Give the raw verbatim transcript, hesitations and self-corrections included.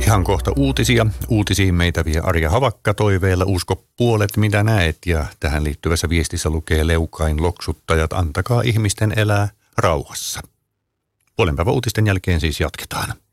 Ihan kohta uutisia. Uutisiin meitä vie Arja Havakka toiveella usko puolet mitä näet. Ja tähän liittyvässä viestissä lukee Leukain loksuttajat, antakaa ihmisten elää rauhassa. Puolen päivän uutisten jälkeen siis jatketaan.